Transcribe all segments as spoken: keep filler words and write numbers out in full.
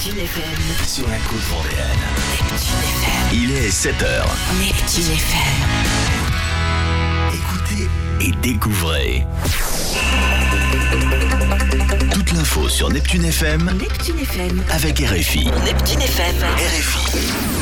Neptune F M. Sur la côte vendéenne. Neptune F M. Il est sept heures. Neptune F M. Écoutez et découvrez. Toute l'info sur Neptune F M. Neptune F M. Avec R F I. Neptune F M. R F I.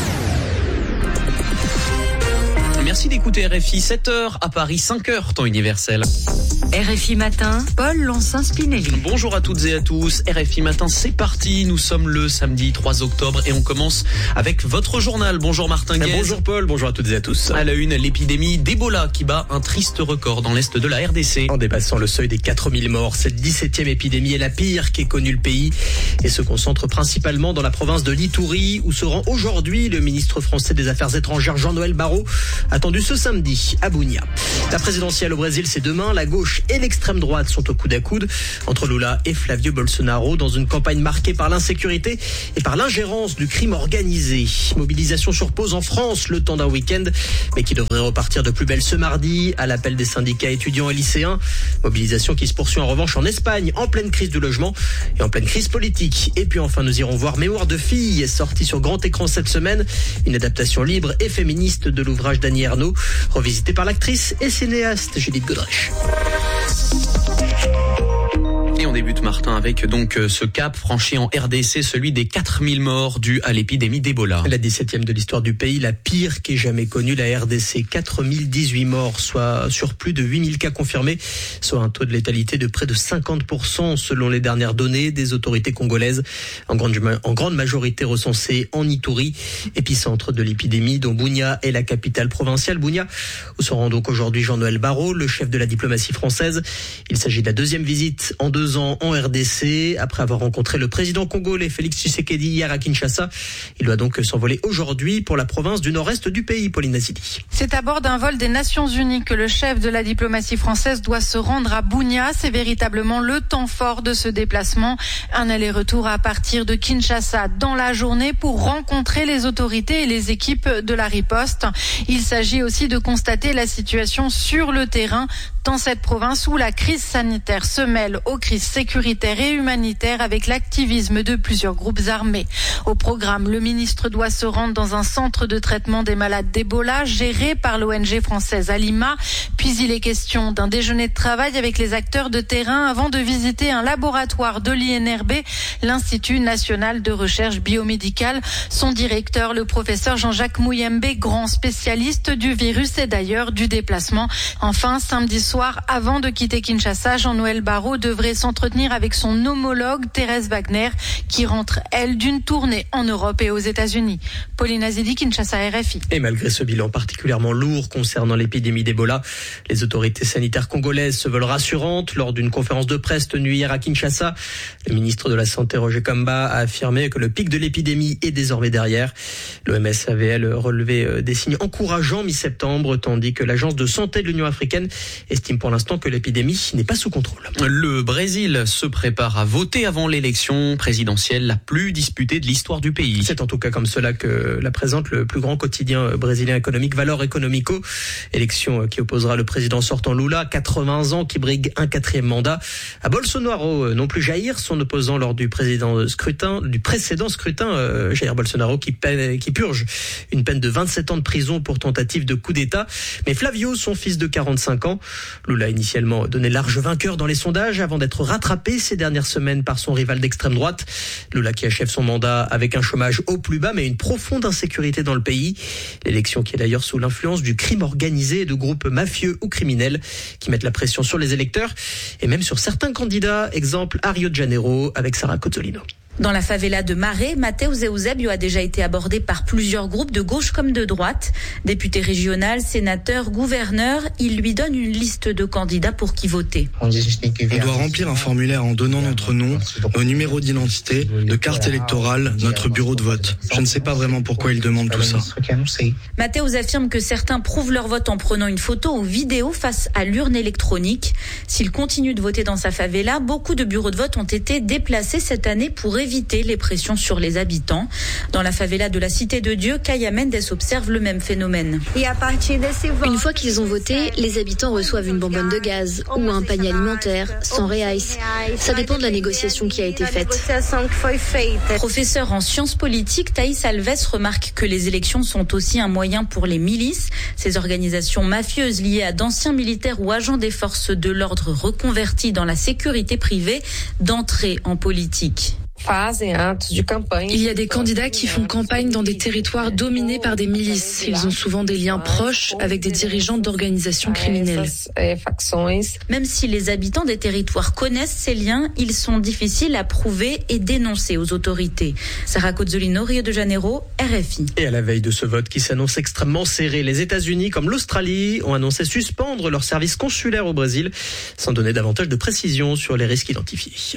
Merci d'écouter R F I, sept heures à Paris, cinq heures, temps universel. R F I Matin, Paul Lançin-Spinelli. Bonjour à toutes et à tous, R F I Matin, c'est parti. Nous sommes le samedi trois octobre et on commence avec votre journal. Bonjour Martin Guez. Bonjour Paul, bonjour à toutes et à tous. À la une, l'épidémie d'Ebola qui bat un triste record dans l'est de la R D C. En dépassant le seuil des quatre mille morts, cette dix-septième épidémie est la pire qu'ait connue le pays et se concentre principalement dans la province de l'Itourie où se rend aujourd'hui le ministre français des Affaires étrangères Jean-Noël Barrot, attendu ce samedi à Bunia. La présidentielle au Brésil, c'est demain. La gauche et l'extrême droite sont au coude à coude entre Lula et Flavio Bolsonaro dans une campagne marquée par l'insécurité et par l'ingérence du crime organisé. Mobilisation sur pause en France le temps d'un week-end, mais qui devrait repartir de plus belle ce mardi à l'appel des syndicats étudiants et lycéens. Mobilisation qui se poursuit en revanche en Espagne, en pleine crise du logement et en pleine crise politique. Et puis enfin, nous irons voir Mémoire de fille, sortie sur grand écran cette semaine, une adaptation libre et féministe de l'ouvrage d'Annie Ernaux, revisité par l'actrice et cinéaste Judith Godrèche. Et on débute, Martin, avec donc ce cap franchi en R D C, celui des quatre mille morts dus à l'épidémie d'Ebola. La dix-septième de l'histoire du pays, la pire qu'ait jamais connue la R D C. quatre mille dix-huit morts, soit sur plus de huit mille cas confirmés, soit un taux de létalité de près de cinquante pour cent selon les dernières données des autorités congolaises, en grande, en grande majorité recensées en Itourie, épicentre de l'épidémie, dont Bunia est la capitale provinciale. Bunia, où se rend donc aujourd'hui Jean-Noël Barrot, le chef de la diplomatie française. Il s'agit de la deuxième visite en deux ans en R D C, après avoir rencontré le président congolais Félix Tshisekedi hier à Kinshasa. Il doit donc s'envoler aujourd'hui pour la province du nord-est du pays, Pauline Azidi. C'est à bord d'un vol des Nations Unies que le chef de la diplomatie française doit se rendre à Bunia. C'est véritablement le temps fort de ce déplacement. Un aller-retour à partir de Kinshasa dans la journée pour rencontrer les autorités et les équipes de la riposte. Il s'agit aussi de constater la situation sur le terrain dans cette province où la crise sanitaire se mêle aux crises sécuritaires et humanitaires avec l'activisme de plusieurs groupes armés. Au programme, le ministre doit se rendre dans un centre de traitement des malades d'Ebola géré par l'O N G française Alima. Puis il est question d'un déjeuner de travail avec les acteurs de terrain avant de visiter un laboratoire de l'I N R B, l'Institut national de recherche biomédicale. Son directeur, le professeur Jean-Jacques Mouyembe, grand spécialiste du virus et d'ailleurs du déplacement. Enfin, samedi soir, avant de quitter Kinshasa, Jean-Noël Barrot devrait s'entretenir avec son homologue Thérèse Wagner, qui rentre, elle, d'une tournée en Europe et aux États-Unis. Pauline Azidi, Kinshasa, R F I. Et malgré ce bilan particulièrement lourd concernant l'épidémie d'Ebola, les autorités sanitaires congolaises se veulent rassurantes. Lors d'une conférence de presse tenue hier à Kinshasa, le ministre de la Santé, Roger Kamba, a affirmé que le pic de l'épidémie est désormais derrière. L'O M S avait, elle, relevé des signes encourageants mi-septembre, tandis que l'Agence de santé de l'Union africaine estime pour l'instant que l'épidémie n'est pas sous contrôle. Le Brésil se prépare à voter avant l'élection présidentielle la plus disputée de l'histoire du pays. C'est en tout cas comme cela que la présente le plus grand quotidien brésilien économique, Valor Econômico. Élection qui opposera le président sortant Lula, quatre-vingts ans, qui brigue un quatrième mandat, à Bolsonaro, non plus Jair, son opposant lors du président scrutin, du précédent scrutin, euh, Jair Bolsonaro qui, peine, qui purge une peine de vingt-sept ans de prison pour tentative de coup d'État. Mais Flavio, son fils de quarante-cinq ans, Lula a initialement donné large vainqueur dans les sondages avant d'être rattrapé ces dernières semaines par son rival d'extrême droite. Lula qui achève son mandat avec un chômage au plus bas mais une profonde insécurité dans le pays. L'élection qui est d'ailleurs sous l'influence du crime organisé et de groupes mafieux ou criminels qui mettent la pression sur les électeurs et même sur certains candidats. Exemple à Rio de Janeiro avec Sarah Cozzolino. Dans la favela de Maré, Mateus Eusébio a déjà été abordé par plusieurs groupes de gauche comme de droite. Député régional, sénateur, gouverneur, il lui donne une liste de candidats pour qui voter. On doit remplir un formulaire en donnant notre nom, nos numéros d'identité, de carte électorale, notre bureau de vote. Je ne sais pas vraiment pourquoi il demande tout ça. Mateus affirme que certains prouvent leur vote en prenant une photo ou vidéo face à l'urne électronique. S'il continue de voter dans sa favela, beaucoup de bureaux de vote ont été déplacés cette année pour éviter les pressions sur les habitants. Dans la favela de la Cité de Dieu, Kaya Mendes observe le même phénomène. Une fois qu'ils ont voté, les habitants reçoivent une bonbonne de gaz ou un panier alimentaire, cent reais. Ça dépend de la négociation qui a été faite. Professeur en sciences politiques, Thaïs Alves remarque que les élections sont aussi un moyen pour les milices, ces organisations mafieuses liées à d'anciens militaires ou agents des forces de l'ordre reconvertis dans la sécurité privée, d'entrer en politique. Il y a des candidats qui font campagne dans des territoires dominés par des milices. Ils ont souvent des liens proches avec des dirigeants d'organisations criminelles. Même si les habitants des territoires connaissent ces liens, ils sont difficiles à prouver et dénoncer aux autorités. Sarah Cozzolino, Rio de Janeiro, R F I. Et à la veille de ce vote qui s'annonce extrêmement serré, les États-Unis comme l'Australie ont annoncé suspendre leur service consulaire au Brésil, sans donner davantage de précisions sur les risques identifiés.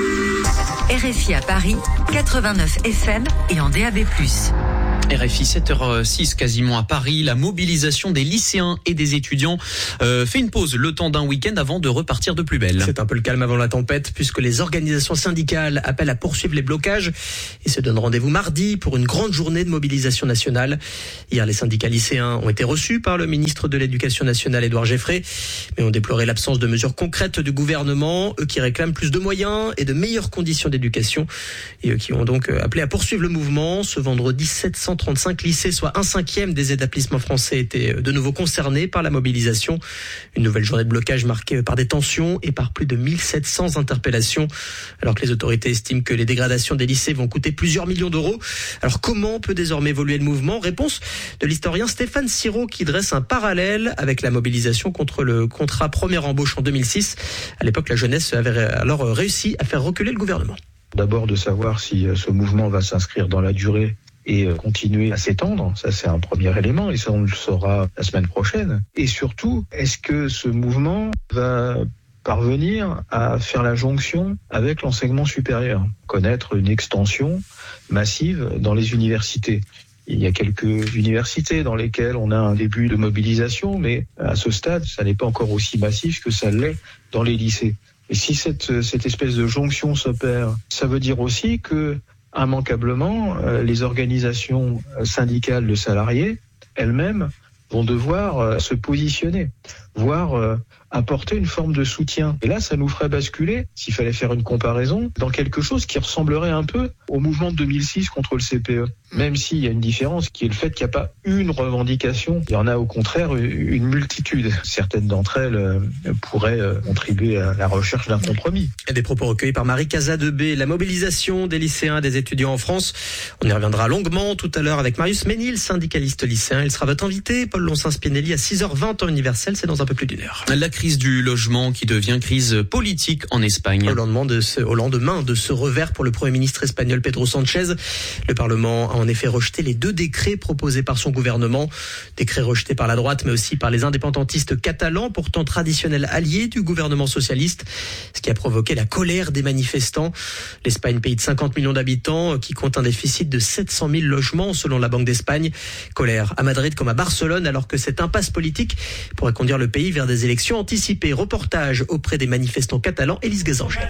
R F I à Paris, quatre-vingt-neuf F M et en D A B plus. R F I sept heures six quasiment à Paris, la mobilisation des lycéens et des étudiants euh, fait une pause le temps d'un week-end avant de repartir de plus belle. C'est un peu le calme avant la tempête puisque les organisations syndicales appellent à poursuivre les blocages et se donnent rendez-vous mardi pour une grande journée de mobilisation nationale. Hier, les syndicats lycéens ont été reçus par le ministre de l'Éducation nationale Édouard Geffrey, mais ont déploré l'absence de mesures concrètes du gouvernement, eux qui réclament plus de moyens et de meilleures conditions d'éducation et eux qui ont donc appelé à poursuivre le mouvement. Ce vendredi, sept cent trente-cinq lycées, soit un cinquième des établissements français, étaient de nouveau concernés par la mobilisation. Une nouvelle journée de blocage marquée par des tensions et par plus de mille sept cents interpellations, alors que les autorités estiment que les dégradations des lycées vont coûter plusieurs millions d'euros. Alors comment peut désormais évoluer le mouvement ? Réponse de l'historien Stéphane Siro qui dresse un parallèle avec la mobilisation contre le contrat première embauche en deux mille six. À l'époque, la jeunesse avait alors réussi à faire reculer le gouvernement. D'abord de savoir si ce mouvement va s'inscrire dans la durée et continuer à s'étendre, ça c'est un premier élément et ça on le saura la semaine prochaine. Et surtout, est-ce que ce mouvement va parvenir à faire la jonction avec l'enseignement supérieur, connaître une extension massive dans les universités? Il y a quelques universités dans lesquelles on a un début de mobilisation, mais à ce stade, ça n'est pas encore aussi massif que ça l'est dans les lycées. Et si cette, cette espèce de jonction s'opère, ça veut dire aussi que immanquablement, les organisations syndicales de salariés, elles-mêmes, vont devoir se positionner, voire apporter une forme de soutien. Et là, ça nous ferait basculer, s'il fallait faire une comparaison, dans quelque chose qui ressemblerait un peu au mouvement de deux mille six contre le C P E. Même s'il y a une différence, qui est le fait qu'il n'y a pas une revendication. Il y en a au contraire une multitude. Certaines d'entre elles pourraient contribuer à la recherche d'un compromis. Et des propos recueillis par Marie Casadebé. La mobilisation des lycéens et des étudiants en France. On y reviendra longuement tout à l'heure avec Marius Ménil, syndicaliste lycéen. Il sera votre invité, Paul Lonsin-Spinelli, à six heures vingt en universel. C'est dans un peu plus d'une heure. La crise du logement qui devient crise politique en Espagne. Au lendemain de ce, au lendemain de ce revers pour le Premier ministre espagnol Pedro Sánchez, le Parlement a en effet rejeté les deux décrets proposés par son gouvernement. Décrets rejetés par la droite mais aussi par les indépendantistes catalans, pourtant traditionnels alliés du gouvernement socialiste, ce qui a provoqué la colère des manifestants. L'Espagne, pays de cinquante millions d'habitants, qui compte un déficit de sept cent mille logements selon la Banque d'Espagne. Colère à Madrid comme à Barcelone alors que cette impasse politique pourrait conduire le pays vers des élections anticipées. Reportage auprès des manifestants catalans, Élise Gazangel.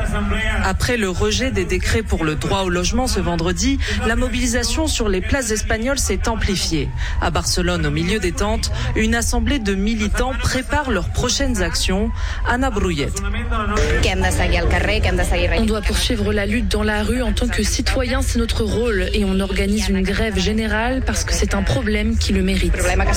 Après le rejet des décrets pour le droit au logement ce vendredi, la mobilisation sur les places espagnoles s'est amplifiée. À Barcelone, au milieu des tentes, une assemblée de militants prépare leurs prochaines actions. Anna Bruyet. On doit poursuivre la lutte dans la rue en tant que citoyen, c'est notre rôle et on organise une grève générale parce que c'est un problème qui le mérite.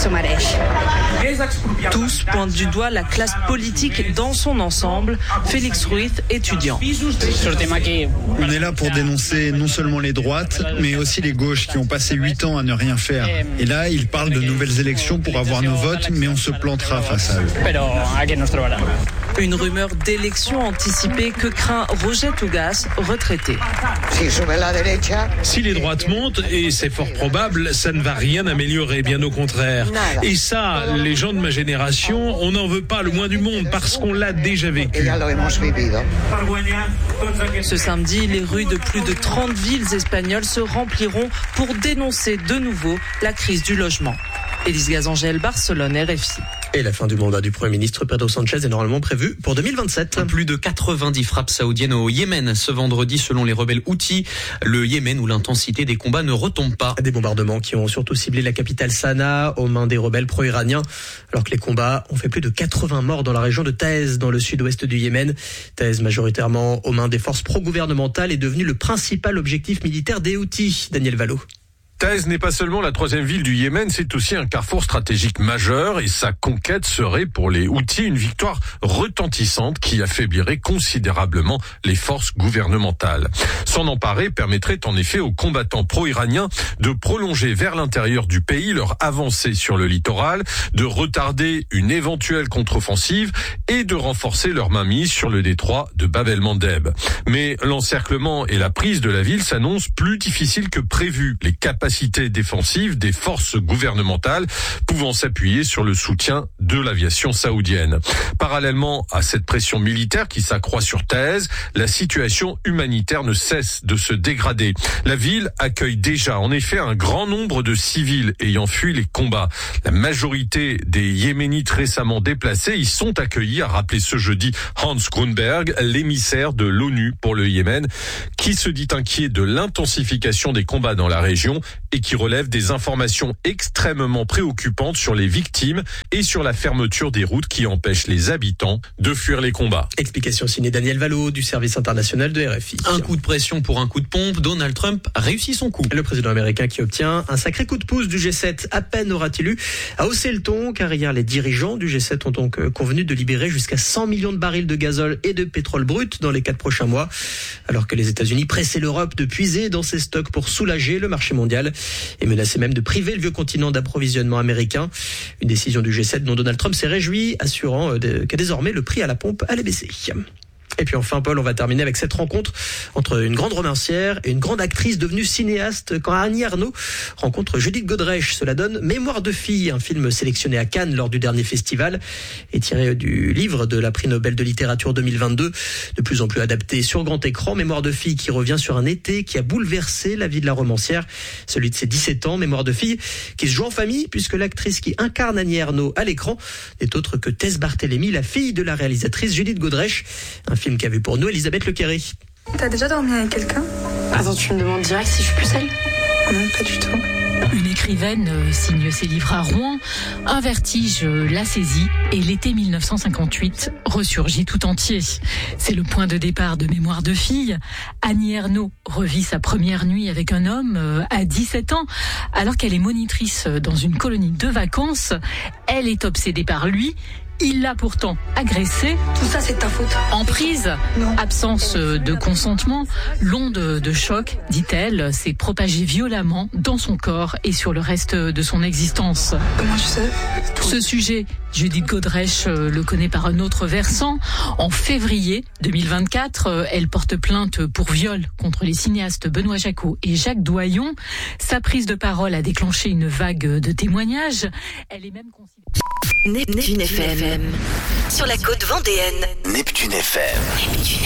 Tous pointent du doigt la classe politique dans son ensemble. Félix Ruiz, étudiant. On est là pour dénoncer non seulement les droites, mais aussi les gauches qui ont passé huit ans à ne rien faire. Et là, ils parlent de nouvelles élections pour avoir nos votes, mais on se plantera face à eux. Une rumeur d'élection anticipée que craint Roger Tugas, retraité. Si les droites montent, et c'est fort probable, ça ne va rien améliorer, bien au contraire. Et ça, les gens de ma génération, on n'en veut pas le moins du monde parce qu'on l'a déjà vécu. Ce samedi, les rues de plus de trente villes espagnoles se rempliront pour dénoncer de nouveau la crise du logement. Élise Gazangel, Barcelone, R F I. Et la fin du mandat du Premier ministre Pedro Sanchez est normalement prévue pour deux mille vingt-sept. Plus de quatre-vingt-dix frappes saoudiennes au Yémen ce vendredi selon les rebelles Houthis. Le Yémen où l'intensité des combats ne retombe pas. Des bombardements qui ont surtout ciblé la capitale Sanaa aux mains des rebelles pro-iraniens. Alors que les combats ont fait plus de quatre-vingts morts dans la région de Taïz, dans le sud-ouest du Yémen. Taïz, majoritairement aux mains des forces pro-gouvernementales, est devenu le principal objectif militaire des Houthis. Daniel Valo. Taïz n'est pas seulement la troisième ville du Yémen, c'est aussi un carrefour stratégique majeur et sa conquête serait pour les Houthis une victoire retentissante qui affaiblirait considérablement les forces gouvernementales. S'en emparer permettrait en effet aux combattants pro-iraniens de prolonger vers l'intérieur du pays leur avancée sur le littoral, de retarder une éventuelle contre-offensive et de renforcer leur mainmise sur le détroit de Bab el-Mandeb. Mais l'encerclement et la prise de la ville s'annoncent plus difficiles que prévu. Les capacités capacités défensives des forces gouvernementales pouvant s'appuyer sur le soutien de l'aviation saoudienne. Parallèlement à cette pression militaire qui s'accroît sur Taïz, la situation humanitaire ne cesse de se dégrader. La ville accueille déjà en effet un grand nombre de civils ayant fui les combats. La majorité des Yéménites récemment déplacés y sont accueillis, a rappelé ce jeudi Hans Grunberg, l'émissaire de l'ONU pour le Yémen, qui se dit inquiet de l'intensification des combats dans la région et qui relève des informations extrêmement préoccupantes sur les victimes et sur la fermeture des routes qui empêchent les habitants de fuir les combats. Explication signée Daniel Valo du service international de R F I. Un coup de pression pour un coup de pompe, Donald Trump réussit son coup. Le président américain qui obtient un sacré coup de pouce du G sept, à peine aura-t-il eu à hausser le ton, car hier les dirigeants du G sept ont donc convenu de libérer jusqu'à cent millions de barils de gazole et de pétrole brut dans les quatre prochains mois, alors que les États-Unis pressaient l'Europe de puiser dans ses stocks pour soulager le marché mondial et menaçaient même de priver le vieux continent d'approvisionnement américain. Une décision du G sept dont Donald Trump s'est réjoui, assurant que désormais le prix à la pompe allait baisser. Et puis enfin, Paul, on va terminer avec cette rencontre entre une grande romancière et une grande actrice devenue cinéaste quand Annie Ernaux rencontre Judith Godrèche. Cela donne Mémoire de fille, un film sélectionné à Cannes lors du dernier festival et tiré du livre de la prix Nobel de littérature deux mille vingt-deux, de plus en plus adapté sur grand écran. Mémoire de fille qui revient sur un été qui a bouleversé la vie de la romancière, celui de ses dix-sept ans. Mémoire de fille qui se joue en famille puisque l'actrice qui incarne Annie Ernaux à l'écran n'est autre que Tess Barthélemy, la fille de la réalisatrice Judith Godrèche. Un film qu'a vu pour nous Elisabeth Lequéré. T'as déjà dormi avec quelqu'un ? Attends, tu me demandes direct si je suis plus seule ? Non, pas du tout. Une écrivaine euh, signe ses livres à Rouen. Un vertige euh, la saisit et l'été mille neuf cent cinquante-huit ressurgit tout entier. C'est le point de départ de Mémoire de fille. Annie Ernaux revit sa première nuit avec un homme euh, à dix-sept ans, alors qu'elle est monitrice dans une colonie de vacances. Elle est obsédée par lui. Il l'a pourtant agressée. Tout ça, c'est de ta faute. Emprise, non. Absence de consentement, l'onde de choc, dit-elle, s'est propagée violemment dans son corps et sur le reste de son existence. Comment tu sais ? Ce sujet, Judith Godrèche le connaît par un autre versant. En février deux mille vingt-quatre, elle porte plainte pour viol contre les cinéastes Benoît Jacquot et Jacques Doyon. Sa prise de parole a déclenché une vague de témoignages. Elle est même considérée... Neptune F M. Sur la côte vendéenne. Neptune F M. Neptune